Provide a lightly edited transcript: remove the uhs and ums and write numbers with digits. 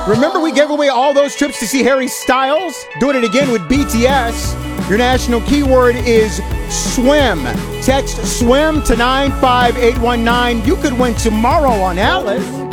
Remember we gave away all those trips to see Harry Styles? Doing it again with BTS. Your national keyword is swim. Text swim to 95819. You could win tomorrow on Alice.